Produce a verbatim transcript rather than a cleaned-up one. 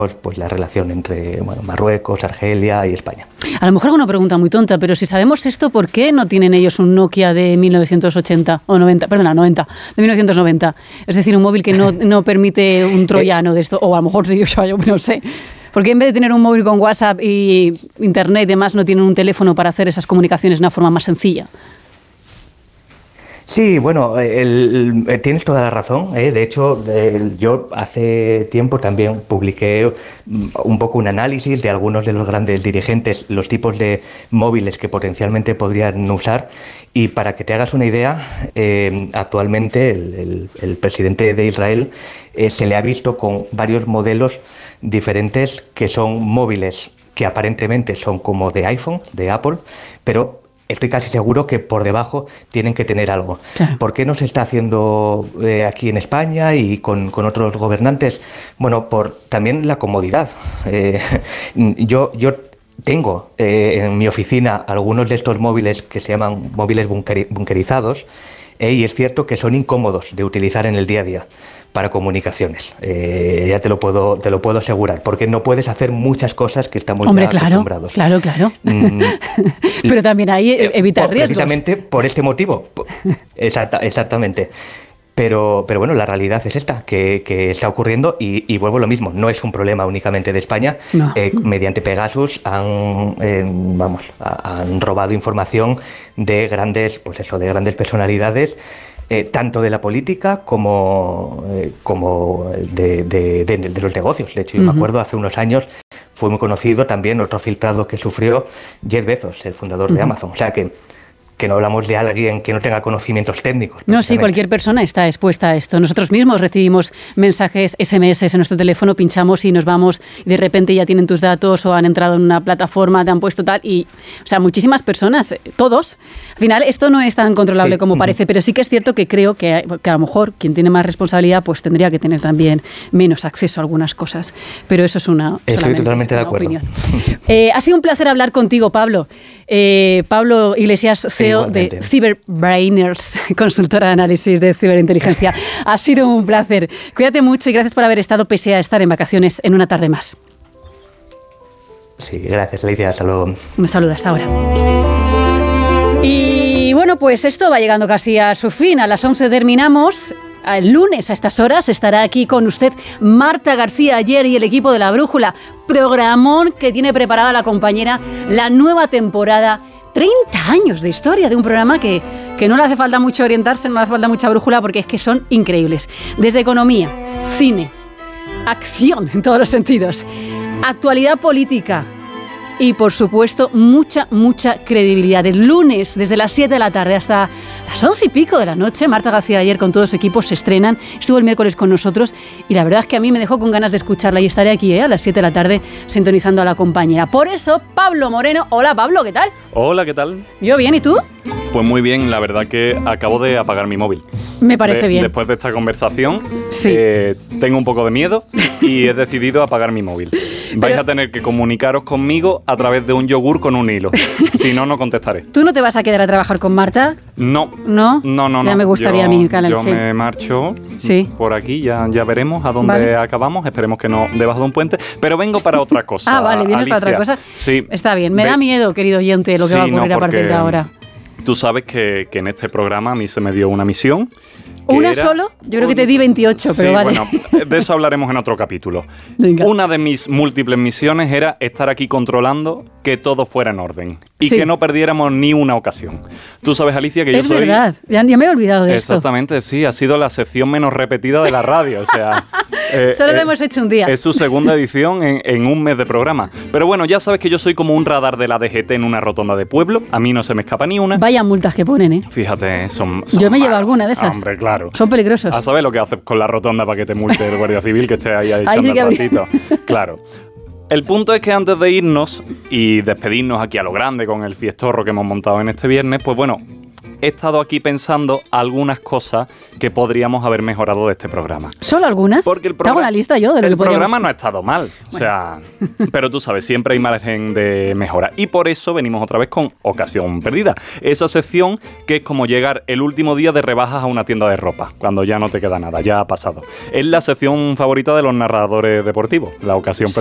pues la relación entre bueno, Marruecos, Argelia y España. A lo mejor es una pregunta muy tonta, pero si sabemos esto, ¿por qué no tienen ellos un Nokia de mil novecientos ochenta o noventa, perdona, noventa, de mil novecientos noventa? Es decir, un móvil que no, no permite un troyano de esto, o a lo mejor sí, yo, yo no sé. ¿Por qué en vez de tener un móvil con WhatsApp y Internet y demás no tienen un teléfono para hacer esas comunicaciones de una forma más sencilla? Sí, bueno, el, el, tienes toda la razón. ¿eh? De hecho, el, yo hace tiempo también publiqué un poco un análisis de algunos de los grandes dirigentes, los tipos de móviles que potencialmente podrían usar. Y para que te hagas una idea, eh, actualmente el, el, el presidente de Israel eh, se le ha visto con varios modelos diferentes que son móviles que aparentemente son como de iPhone, de Apple, pero estoy casi seguro que por debajo tienen que tener algo. Claro. ¿Por qué no se está haciendo eh, aquí en España y con, con otros gobernantes? Bueno, por también la comodidad. Eh, yo, yo tengo eh, en mi oficina algunos de estos móviles que se llaman móviles bunker, bunkerizados eh, y es cierto que son incómodos de utilizar en el día a día para comunicaciones. Eh, ya te lo puedo te lo puedo asegurar, porque no puedes hacer muchas cosas que estamos Hombre, ya claro, acostumbrados. Claro, claro, mm, Pero también hay eh, evitar por, riesgos. Precisamente por este motivo. Exacta, exactamente. Pero, pero bueno, la realidad es esta, que, que está ocurriendo y, y vuelvo a lo mismo, no es un problema únicamente de España. No. Eh, mediante Pegasus han, eh, vamos, han robado información de grandes, pues eso, de grandes personalidades, Eh, tanto de la política como, eh, como de, de, de, de los negocios. De hecho, yo uh-huh. me acuerdo, hace unos años fue muy conocido también otro filtrado que sufrió Jeff Bezos, el fundador uh-huh. de Amazon. O sea que, que no hablamos de alguien que no tenga conocimientos técnicos. No, sí, cualquier persona está expuesta a esto. Nosotros mismos recibimos mensajes, ese eme ese en nuestro teléfono, pinchamos y nos vamos, y de repente ya tienen tus datos o han entrado en una plataforma, te han puesto tal, y, o sea, muchísimas personas, todos. Al final, esto no es tan controlable sí. como parece, pero sí que es cierto que creo que, que a lo mejor quien tiene más responsabilidad, pues tendría que tener también menos acceso a algunas cosas. Pero eso es una Estoy totalmente de acuerdo. Eh, ha sido un placer hablar contigo, Pablo. Eh, Pablo Iglesias, C E O de Cyberbrainers, consultora de análisis de ciberinteligencia. Ha sido un placer. Cuídate mucho y gracias por haber estado, pese a estar en vacaciones, en una tarde más. Sí, gracias, Alicia. Hasta luego. Un saludo hasta ahora. Y bueno, pues esto va llegando casi a su fin. A las once terminamos. El lunes a estas horas estará aquí con usted Marta García Ayer y el equipo de La Brújula. Programón que tiene preparada la compañera, la nueva temporada. treinta años de historia de un programa que, que no le hace falta mucho orientarse, no le hace falta mucha brújula, porque es que son increíbles. Desde economía, cine, acción en todos los sentidos, actualidad política y, por supuesto, mucha, mucha credibilidad. El lunes, desde las siete de la tarde hasta las once y pico de la noche, Marta García Ayer con todo su equipo se estrenan. Estuvo el miércoles con nosotros y la verdad es que a mí me dejó con ganas de escucharla y estaré aquí ¿eh? a las siete de la tarde sintonizando a la compañera. Por eso, Pablo Moreno. Hola, Pablo, ¿qué tal? Hola, ¿qué tal? Yo bien, ¿y tú? Pues muy bien, la verdad que acabo de apagar mi móvil. Me parece de, bien. Después de esta conversación, sí. eh, tengo un poco de miedo y he decidido apagar mi móvil. Vais Pero... a tener que comunicaros conmigo a través de un yogur con un hilo. Si no, no contestaré. ¿Tú no te vas a quedar a trabajar con Marta? No. ¿No? No, no, no. Ya me gustaría yo, a mí, Caleb, Yo sí. me marcho sí. por aquí, ya, ya veremos a dónde vale. acabamos. Esperemos que no debajo de un puente. Pero vengo para otra cosa. Ah, vale, vienes Alicia. para otra cosa. Sí. Está bien. Me Ve... da miedo, querido oyente, lo que sí, va a ocurrir no, a partir de ahora. Tú sabes que, que en este programa a mí se me dio una misión. ¿Una solo? Yo creo que te di veintiocho, pero sí, vale. Bueno, de eso hablaremos en otro capítulo. Venga. Una de mis múltiples misiones era estar aquí controlando que todo fuera en orden y sí. que no perdiéramos ni una ocasión. Tú sabes, Alicia, que es yo soy... Es verdad, ya, ya me he olvidado de esto. Exactamente, sí, ha sido la sección menos repetida de la radio, o sea... eh, Solo eh, lo hemos hecho un día. Es su segunda edición en, en un mes de programa. Pero bueno, ya sabes que yo soy como un radar de la D G T en una rotonda de pueblo, a mí no se me escapa ni una. Vaya multas que ponen, ¿eh? Fíjate, son... son yo me malos. llevo alguna de esas. Hombre, claro. Son peligrosos. A saber lo que haces con la rotonda para que te multe el guardia civil que esté ahí echando ahí sí el ratito. Claro. El punto es que antes de irnos y despedirnos aquí a lo grande con el fiestorro que hemos montado en este viernes, pues bueno, he estado aquí pensando algunas cosas que podríamos haber mejorado de este programa. ¿Solo algunas? Porque el Te hago programa, una lista yo de lo el que podríamos... programa no ha estado mal, o sea, pero tú sabes, siempre hay margen de mejora. Y por eso venimos otra vez con Ocasión Perdida. Esa sección que es como llegar el último día de rebajas a una tienda de ropa, cuando ya no te queda nada, ya ha pasado. Es la sección favorita de los narradores deportivos, la Ocasión Perdida.